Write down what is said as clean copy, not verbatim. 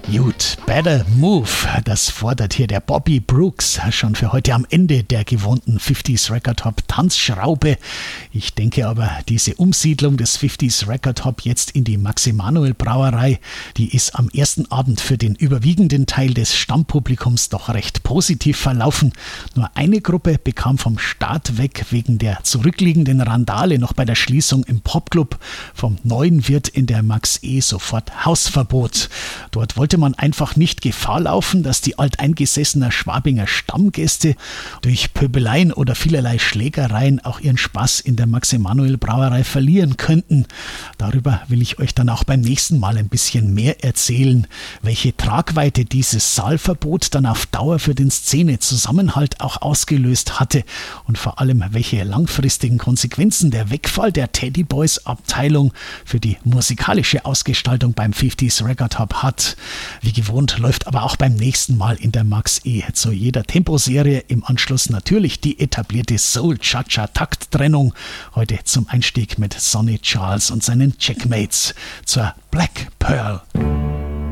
You'd better move. Das fordert hier der Bobby Brooks schon für heute am Ende der gewohnten 50s Record Hop Tanzschraube. Ich denke aber, diese Umsiedlung des 50s Record Hop jetzt in die Max Emanuel Brauerei, die ist am ersten Abend für den überwiegenden Teil des Stammpublikums doch recht positiv verlaufen. Nur eine Gruppe bekam vom Start weg wegen der zurückliegenden Randale noch bei der Schließung im Popclub vom neuen Wirt in der Max E sofort Hausverbot. Dort wollte man einfach nicht Gefahr laufen, dass die alteingesessener Schwabinger Stammgäste durch Pöbeleien oder vielerlei Schlägereien auch ihren Spaß in der Max Emanuel Brauerei verlieren könnten. Darüber will ich euch dann auch beim nächsten Mal ein bisschen mehr erzählen, welche Tragweite dieses Saalverbot dann auf Dauer für den Szenezusammenhalt auch ausgelöst hatte und vor allem welche langfristigen Konsequenzen der Wegfall der Teddy Boys Abteilung für die musikalische Ausgestaltung beim 50s Record Hop hat. Wie gewohnt läuft aber auch beim nächsten Mal in der Max E zu jeder Temposerie im Anschluss natürlich die etablierte Soul-Cha-Cha-Takttrennung. Heute zum Einstieg mit Sonny Charles und seinen Checkmates zur Black Pearl.